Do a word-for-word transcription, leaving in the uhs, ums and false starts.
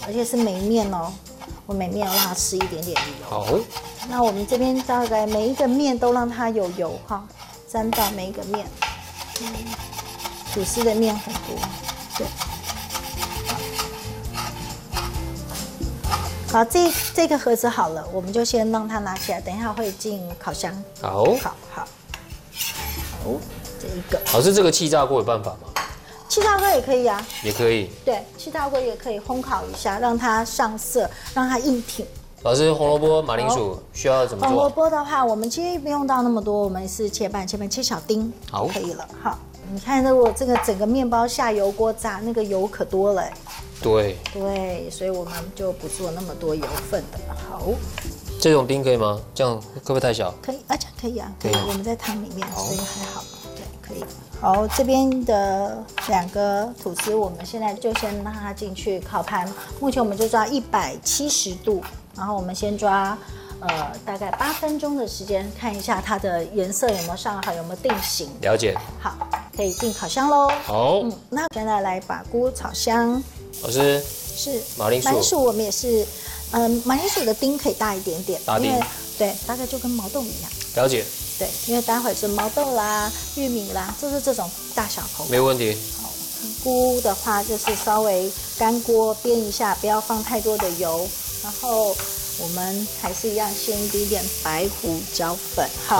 而且是梅面哦，我梅面要让它吃一点点的油。 好， 那我们这边大概每一个面都让它有油哈，沾到每一个面。嗯，吐司的面很多，对。好，这这个盒子好了，我们就先让它拿起来，等一下会进烤箱。 好， 好，好，好，这一个。 老师，这个气炸锅有办法吗？ 气炸锅也可以啊， 也可以。 对，气炸锅也可以烘烤一下，让它上色，让它硬挺。 老师，红萝卜、马铃薯需要怎么红萝做？ 卜的话，我们其实不用到那么多，我们是切半，切半，切小丁， 好， 可以了。好，你看，如果这个整个面包下油锅炸，那个油可多了。 对， 对，所以我们就不做那么多油分的。好， 这种丁可以吗？这样会不会太小？ 可以，而且可以啊，可以。 可以我们在汤里面，所以还好。对，可以。好，这边的两个吐司，我们现在就先让它进去烤盘。目前我们就抓一百七十度，然后我们先抓呃大概八分钟的时间，看一下它的颜色有没有上好，有没有定型。 了解。 好，可以进烤箱喽。 好， 嗯，那现在来把菇炒香。 老师， 是马铃薯， 马铃薯我们也是，嗯，马铃薯的丁可以大一点点， 大丁， 对，大概就跟毛豆一样。 了解。 对，因为待会是毛豆啦、玉米啦，就是这种大小口感。 没问题。 好，菇的话就是稍微干锅煸一下，不要放太多的油，然后我们还是一样先一点点白胡椒粉。好，